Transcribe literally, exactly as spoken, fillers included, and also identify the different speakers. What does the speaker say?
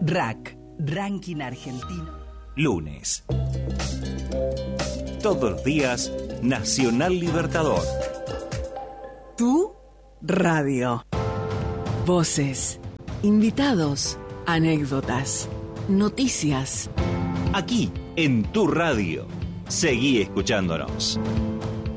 Speaker 1: R A C, Ranking Argentino.
Speaker 2: Lunes. Todos los días, Nacional Libertador.
Speaker 3: Tu radio. Voces, invitados, anécdotas, noticias.
Speaker 2: Aquí, en tu radio. Seguí escuchándonos.